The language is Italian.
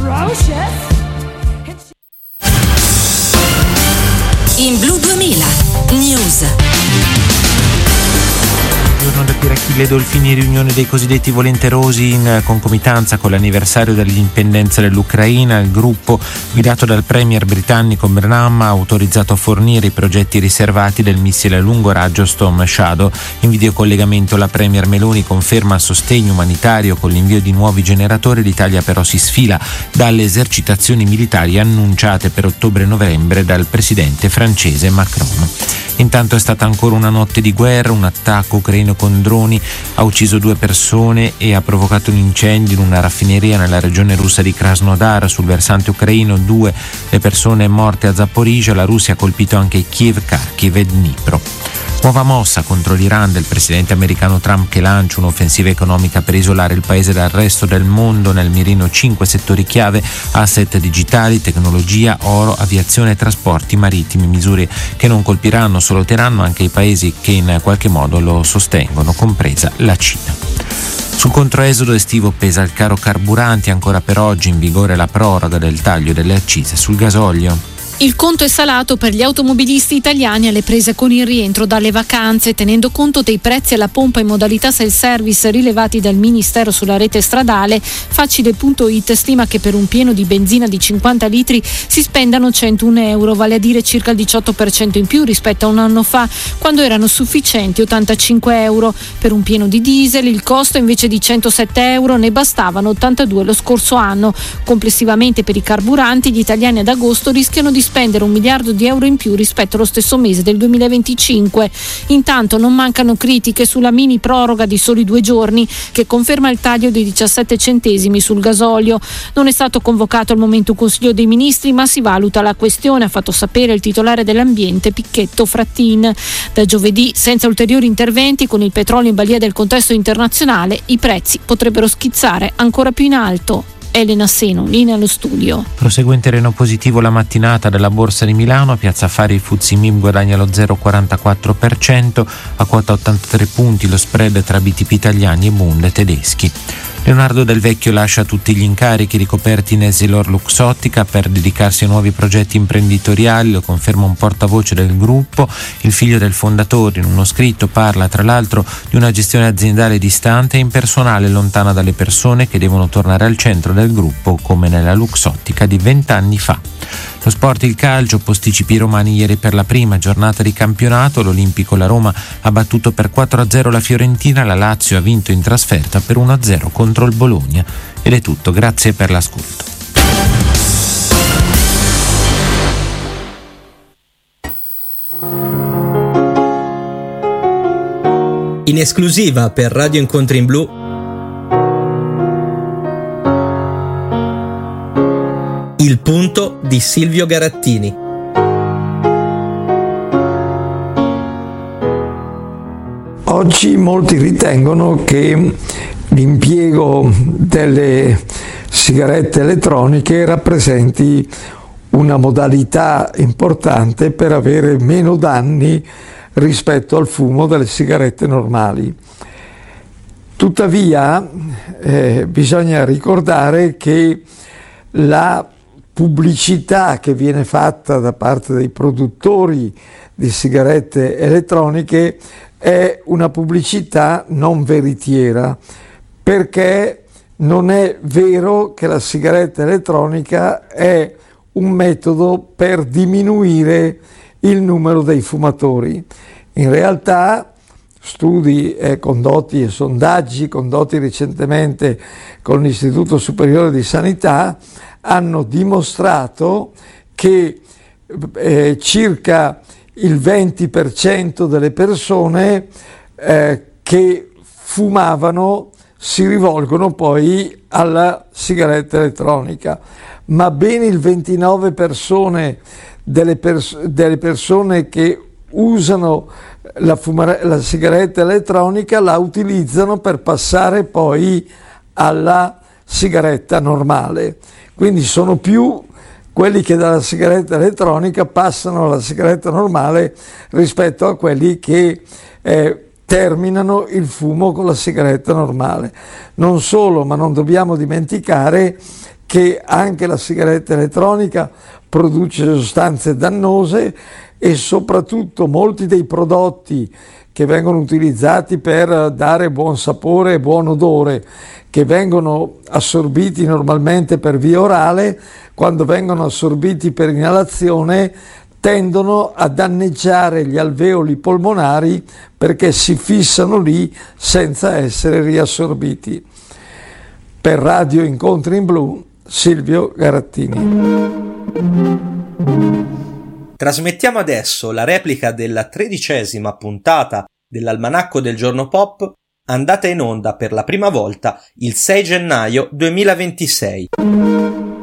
In Blu 2000 News. Giorno da Pirachille, Dolfini, riunione dei cosiddetti volenterosi in concomitanza con l'anniversario dell'indipendenza dell'Ucraina. Il gruppo, guidato dal premier britannico Burnham, ha autorizzato a fornire i progetti riservati del missile a lungo raggio Storm Shadow. In videocollegamento la premier Meloni conferma il sostegno umanitario con l'invio di nuovi generatori. L'Italia però si sfila dalle esercitazioni militari annunciate per ottobre-novembre dal presidente francese Macron. Intanto è stata ancora una notte di guerra. Un attacco ucraino con droni ha ucciso 2 persone e ha provocato un incendio in una raffineria nella regione russa di Krasnodar. Sul versante ucraino 2 le persone morte a Zaporizhzhia. La Russia ha colpito anche Kiev, Kharkiv e Dnipro. Nuova mossa contro l'Iran del presidente americano Trump, che lancia un'offensiva economica per isolare il paese dal resto del mondo. Nel mirino 5 settori chiave: asset digitali, tecnologia, oro, aviazione e trasporti marittimi. Misure che non colpiranno solo Teheran, ma anche i paesi che in qualche modo lo sostengono, compresa la Cina. Sul controesodo estivo pesa il caro carburanti, ancora per oggi in vigore la proroga del taglio delle accise sul gasolio. Il conto è salato per gli automobilisti italiani alle prese con il rientro dalle vacanze. Tenendo conto dei prezzi alla pompa in modalità self-service rilevati dal Ministero sulla rete stradale, Facile.it stima che per un pieno di benzina di 50 litri si spendano 101 euro, vale a dire circa il 18% in più rispetto a un anno fa, quando erano sufficienti 85 euro. Per un pieno di diesel il costo invece di 107 euro ne bastavano 82 lo scorso anno. Complessivamente per i carburanti gli italiani ad agosto rischiano di spendere 1 miliardo di euro in più rispetto allo stesso mese del 2025. Intanto non mancano critiche sulla mini proroga di soli 2 giorni che conferma il taglio di 17 centesimi sul gasolio. Non è stato convocato al momento un Consiglio dei Ministri, ma si valuta la questione, ha fatto sapere il titolare dell'ambiente Picchetto Frattin. Da giovedì, senza ulteriori interventi, con il petrolio in balia del contesto internazionale, i prezzi potrebbero schizzare ancora più in alto. Elena Seno, linea allo studio. Prosegue in terreno positivo la mattinata della Borsa di Milano. A Piazza Affari il FTSE MIB guadagna lo 0,44%, a quota 83 punti lo spread tra BTP italiani e Bund tedeschi. Leonardo Del Vecchio lascia tutti gli incarichi ricoperti in EssilorLuxottica per dedicarsi a nuovi progetti imprenditoriali, lo conferma un portavoce del gruppo. Il figlio del fondatore in uno scritto parla tra l'altro di una gestione aziendale distante e impersonale, lontana dalle persone, che devono tornare al centro del gruppo come nella Luxottica di 20 anni fa. Lo sport, il calcio, posticipi romani ieri per la prima giornata di campionato. L'Olimpico, la Roma ha battuto per 4-0 la Fiorentina, la Lazio ha vinto in trasferta per 1-0 contro il Bologna. Ed è tutto, grazie per l'ascolto. In esclusiva per Radio Incontri in Blu, Il punto di Silvio Garattini. Oggi molti ritengono che l'impiego delle sigarette elettroniche rappresenti una modalità importante per avere meno danni rispetto al fumo delle sigarette normali. Tuttavia bisogna ricordare che la pubblicità che viene fatta da parte dei produttori di sigarette elettroniche è una pubblicità non veritiera, perché non è vero che la sigaretta elettronica è un metodo per diminuire il numero dei fumatori. In realtà studi condotti e sondaggi condotti recentemente con l'Istituto Superiore di Sanità hanno dimostrato che circa il 20% delle persone che fumavano si rivolgono poi alla sigaretta elettronica, ma ben il 29% delle persone che usano la sigaretta elettronica la utilizzano per passare poi alla sigaretta normale. Quindi sono più quelli che dalla sigaretta elettronica passano alla sigaretta normale rispetto a quelli che terminano il fumo con la sigaretta normale. Non solo, ma non dobbiamo dimenticare che anche la sigaretta elettronica produce sostanze dannose e soprattutto molti dei prodotti che vengono utilizzati per dare buon sapore e buon odore, che vengono assorbiti normalmente per via orale, quando vengono assorbiti per inalazione tendono a danneggiare gli alveoli polmonari perché si fissano lì senza essere riassorbiti. Per Radio Incontri in Blu, Silvio Garattini. Trasmettiamo adesso la replica della 13ª puntata dell'Almanacco del Giorno Pop, andata in onda per la prima volta il 6 gennaio 2026.